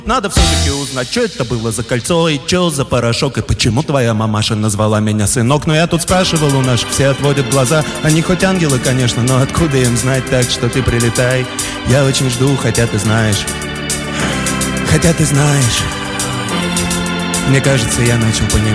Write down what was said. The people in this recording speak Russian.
Надо все-таки узнать, что это было за кольцо и что за порошок, и почему твоя мамаша назвала меня сынок. Но я тут спрашивал у наших, все отводят глаза. Они хоть ангелы, конечно, но откуда им знать, так что ты прилетай. Я очень жду, хотя ты знаешь. Хотя ты знаешь. Мне кажется, я начал понимать.